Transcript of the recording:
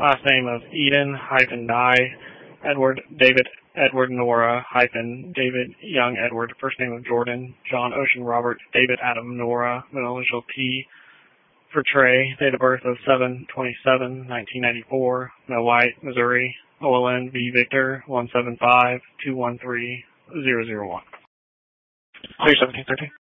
Last name of Eden hyphen Nye, Edward David Edward Nora hyphen David Young Edward. First name of Jordan, John Ocean Robert David Adam Nora, middle initial T. For Trey, date of birth of 7/27/1994, Mel White, Missouri, OLN V Victor 175-213-001. 31713.